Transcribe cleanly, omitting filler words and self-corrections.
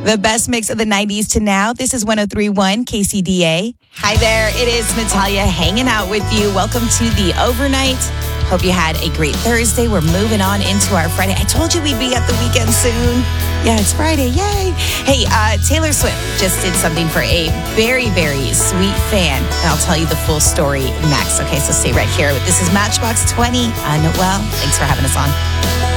The best mix of the 90s to now. This is 103.1 KCDA. Hi there. It is Natalia hanging out with you. Welcome to the overnight. Hope you had a great Thursday. We're moving on into our Friday. I told you we'd be at the weekend soon. Yeah, it's Friday. Yay. Hey, Taylor Swift just did something for a very, very sweet fan. And I'll tell you the full story next. Okay, so stay right here. This is Matchbox 20. Noel, thanks for having us on.